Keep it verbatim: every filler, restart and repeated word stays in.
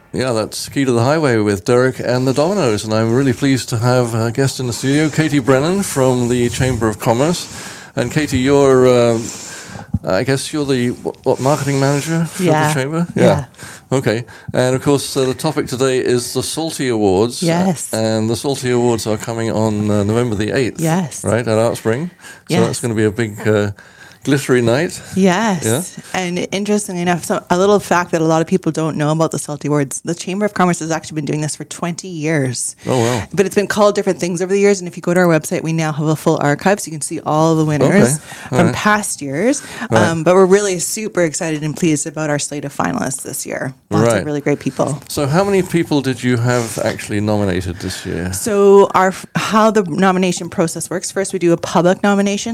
Yeah, that's Key to the Highway with Derek and the Dominoes, and I'm really pleased to have a guest in the studio, Katie Brennan from the Chamber of Commerce. And Katie, you're, uh, I guess you're the what, what marketing manager for yeah. the Chamber? Yeah. yeah. Okay. And of course, uh, the topic today is the Salty Awards. Yes. And the Salty Awards are coming on uh, November the eighth. Yes. Right, at Outspring. So yes. that's going to be a big... Uh, glittery night. Yes. Yeah? And interestingly enough, so a little fact that a lot of people don't know about the Salty Awards, the Chamber of Commerce has actually been doing this for twenty years. Oh, wow. But it's been called different things over the years. And if you go to our website, we now have a full archive, so you can see all the winners okay. from right. past years. Right. Um, but we're really super excited and pleased about our slate of finalists this year. Lots right. of really great people. So how many people did you have actually nominated this year? So our how the nomination process works, first we do a public nomination.